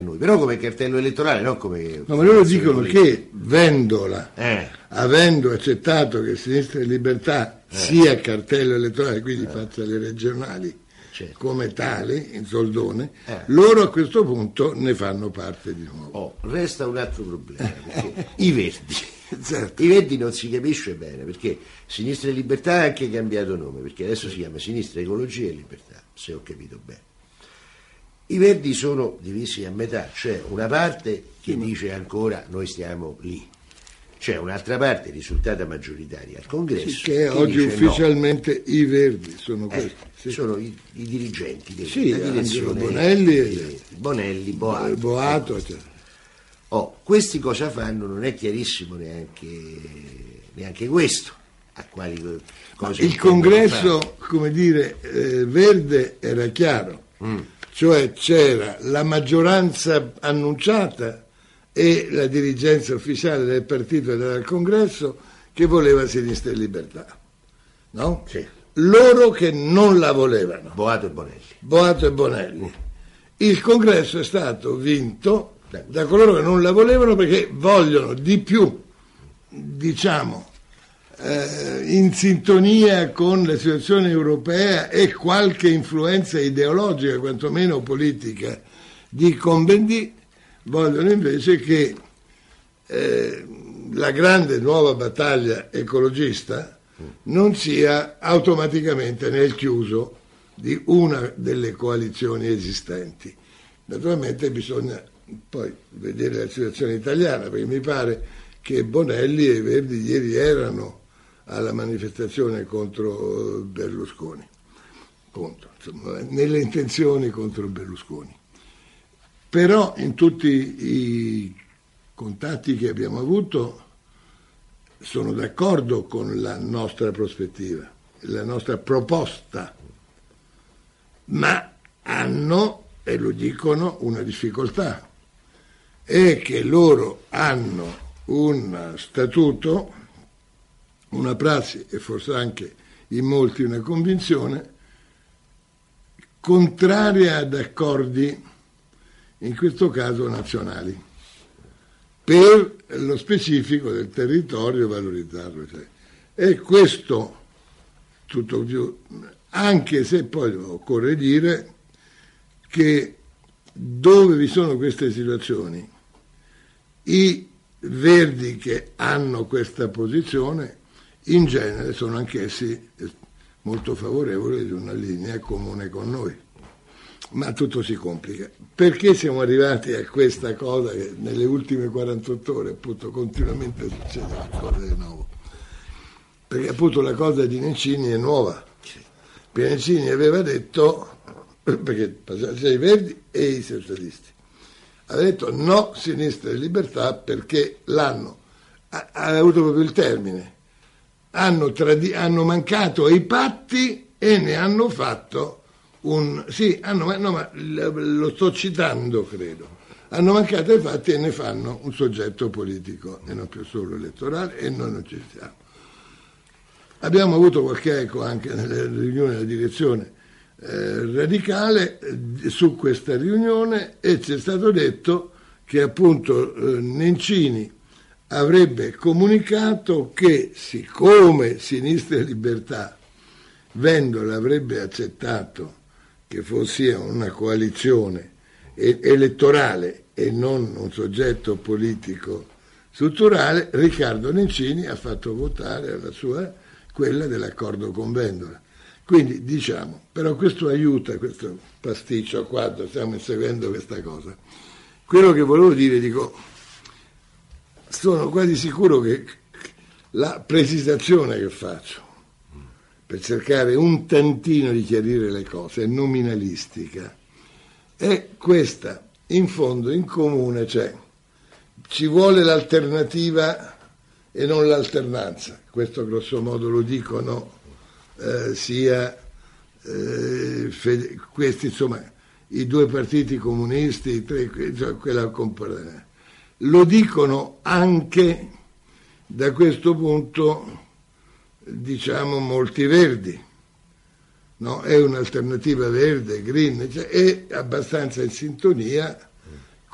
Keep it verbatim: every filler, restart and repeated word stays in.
noi, però come cartello elettorale, non come... No, ma loro dicono politica. Che Vendola, eh. avendo accettato che Sinistra e Libertà eh. sia cartello elettorale, quindi eh. faccia le regionali certo. come tali, in soldone, eh. loro a questo punto ne fanno parte di nuovo. Oh, resta un altro problema, perché i Verdi, certo. i Verdi non si capisce bene, perché Sinistra e Libertà ha anche cambiato nome, perché adesso si chiama Sinistra, Ecologia e Libertà, se ho capito bene. I Verdi sono divisi a metà, c'è una parte che sì, dice ancora noi stiamo lì, c'è un'altra parte risultata maggioritaria al Congresso sì, che oggi ufficialmente no. I Verdi sono eh, questi sì. sono i, i dirigenti della sì, direzione Bonelli e di, Bonelli, Boato, Boato ecco. oh, questi cosa fanno non è chiarissimo neanche, neanche questo a quali cose il Congresso fare. Come dire eh, verde era chiaro mm. cioè c'era la maggioranza annunciata e la dirigenza ufficiale del partito e del Congresso che voleva Sinistra e Libertà, no? Sì. Loro che non la volevano. Boato e Bonelli. Boato e Bonelli. Il Congresso è stato vinto da coloro che non la volevano perché vogliono di più, diciamo, eh, in sintonia con la situazione europea e qualche influenza ideologica, quantomeno politica, di Combendit, vogliono invece che eh, la grande nuova battaglia ecologista non sia automaticamente nel chiuso di una delle coalizioni esistenti. Naturalmente bisogna poi vedere la situazione italiana, perché mi pare che Bonelli e i Verdi ieri erano alla manifestazione contro Berlusconi, contro, insomma, nelle intenzioni contro Berlusconi. Però in tutti i contatti che abbiamo avuto sono d'accordo con la nostra prospettiva, la nostra proposta, ma hanno, e lo dicono, una difficoltà, è che loro hanno un statuto, una prassi e forse anche in molti una convinzione contraria ad accordi, in questo caso nazionali, per lo specifico del territorio valorizzarlo. Cioè. E questo tutto più, anche se poi occorre dire che dove vi sono queste situazioni, i Verdi che hanno questa posizione in genere sono anch'essi molto favorevoli di una linea comune con noi. Ma tutto si complica. Perché siamo arrivati a questa cosa che nelle ultime quarantotto ore appunto continuamente succede qualcosa di nuovo? Perché appunto la cosa di Nencini è nuova. Nencini aveva detto, perché passava i Verdi e i socialisti, aveva detto no Sinistra e Libertà perché l'hanno, ha, ha avuto proprio il termine, hanno, tradi- hanno mancato ai patti e ne hanno fatto un... Sì, hanno, no, ma lo sto citando, credo. Hanno mancato ai fatti e ne fanno un soggetto politico e non più solo elettorale e noi non ci siamo. Abbiamo avuto qualche eco anche nelle riunioni della direzione eh, radicale eh, su questa riunione e ci è stato detto che appunto eh, Nencini avrebbe comunicato che siccome Sinistra e Libertà Vendola avrebbe accettato che fosse una coalizione elettorale e non un soggetto politico strutturale, Riccardo Nencini ha fatto votare la sua, quella dell'accordo con Vendola. Quindi diciamo, però questo aiuta, questo pasticcio a quadro, stiamo inseguendo questa cosa. Quello che volevo dire, dico, sono quasi sicuro che la precisazione che faccio per cercare un tantino di chiarire le cose, è nominalistica, è questa, in fondo, in comune, cioè ci vuole l'alternativa e non l'alternanza, questo grosso modo lo dicono eh, sia eh, fede, questi, insomma, i due partiti comunisti, i tre, cioè quella componente. Lo dicono anche da questo punto, diciamo, molti Verdi, no? È un'alternativa verde, green, cioè è abbastanza in sintonia